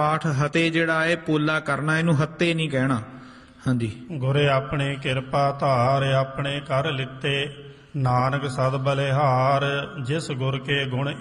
ਪਾਠ ਹਤੇ ਜਿਹੜਾ ਇਹ ਪੋਲਾ ਕਰਨਾ, ਇਹਨੂੰ ਹੱਤੇ ਨਹੀਂ ਕਹਿਣਾ। ਹਾਂਜੀ। ਗੁਰੇ ਆਪਣੇ ਕਿਰਪਾ ਧਾਰ, ਆਪਣੇ ਕਰ ਲਿੱਤੇ ਨਾਨਕ ਸਦ ਬਲਿਹਾਰ। ਜਿਸ ਗੁਰ ਕੇ ਗੁਣ